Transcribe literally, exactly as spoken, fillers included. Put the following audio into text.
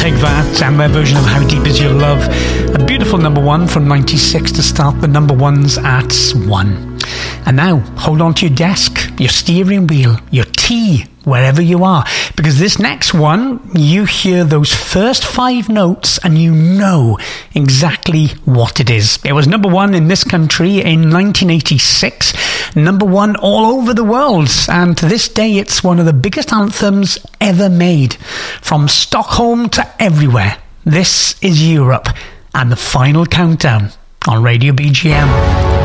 Take That and their version of How Deep Is Your Love. A beautiful number one from ninety-six to start the number ones at one. And now, hold on to your desk, your steering wheel, your tea, wherever you are, because this next one, you hear those first five notes and you know exactly what it is. It was number one in this country in nineteen eighty-six, number one all over the world, and to this day it's one of the biggest anthems ever made, from Stockholm to everywhere. This is Europe and the final countdown on Radio B G M.